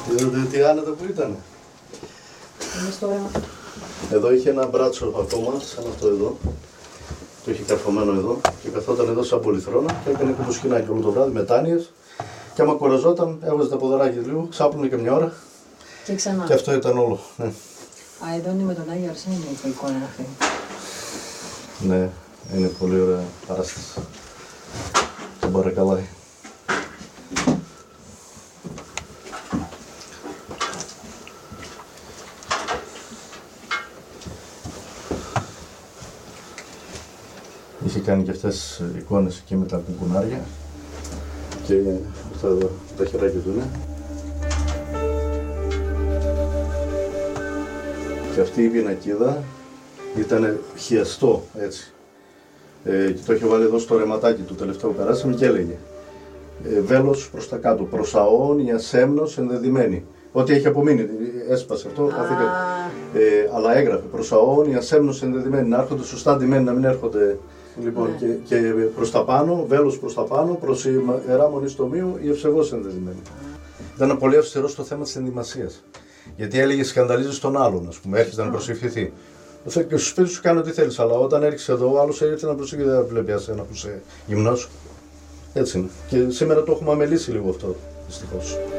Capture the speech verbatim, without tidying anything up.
Είδατε τι άνετα που ήταν. Εδώ είχε ένα μπράτσο ακόμα, σαν αυτό εδώ. Το είχε καρφωμένο εδώ και καθόταν εδώ σαν πολυθρόνα και έκανε κουμπουσκινάκι όλο το βράδυ, μετάνοιες. Και άμα κουραζόταν, έβαζε τα ποδαράκια λίγο, ξάπλωνε και μια ώρα. Και ξανά. Και αυτό ήταν όλο. Ναι. Α, εδώ είναι με τον Άγιο Αρσένιο η εικόνα αυτή. Ναι, είναι πολύ ωραία παράσταση. Τον παρακαλάει. Είχε κάνει και αυτές τις εικόνες εκεί με τα κουκουνάρια και αυτά εδώ τα χεράκια του είναι. Και αυτή η πινακίδα ήταν χιαστό έτσι. Ε, και το είχε βάλει εδώ στο ρεματάκι του τελευταίο που περάσαμε και έλεγε ε, βέλος προς τα κάτω, προς αόνια σέμνος ενδεδειμένη. Ό,τι έχει απομείνει, έσπασε αυτό, χαθήκατε. Ε, αλλά έγραφε προς αόνια σέμνος ενδεδειμένη, να έρχονται σωστά ντυμένοι, να μην έρχονται. Λοιπόν, ναι. και, και προς τα πάνω, βέλος προς τα πάνω, προς η Ιερά Μονή στο Μείο, η ευσεβώς ενδεδειμένη. Ήταν πολύ αυστηρό στο θέμα της ενδυμασίας. Γιατί έλεγε σκανδαλίζεις τον άλλον, ας πούμε, έρχεται να προσευχηθεί. Και στο σπίτι σου κάνει ό,τι θέλεις, αλλά όταν έρχεσαι εδώ, ο άλλος έρχεται να προσευχηθεί, δεν βλέπει ασένα που είσαι γυμνός. Έτσι είναι. Και σήμερα το έχουμε αμελήσει λίγο αυτό, δυστυχώς.